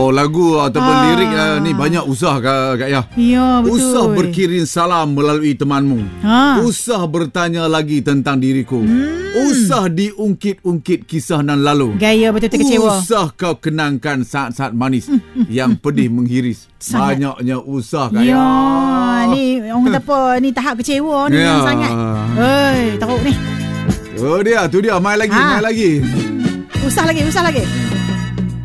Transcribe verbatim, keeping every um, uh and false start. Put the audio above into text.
Oh, lagu ataupun Ah. lirik uh, ni banyak usah Kak, Kak Yah. Ya, betul. Usah berkirim salam melalui temanmu. Ha. Usah bertanya lagi tentang diriku. Hmm. Usah diungkit-ungkit kisah nan lalu. Gaya betul-betul kecewa. Usah kau kenangkan saat-saat manis yang pedih menghiris. Sangat. Banyaknya usah Kak Ya, Yah. ni orang kata apa, ni tahap kecewa ni Ya. yang sangat. Hei, teruk ni. Oh dia, tu dia, main lagi, Ha. main lagi. Usah lagi, usah lagi.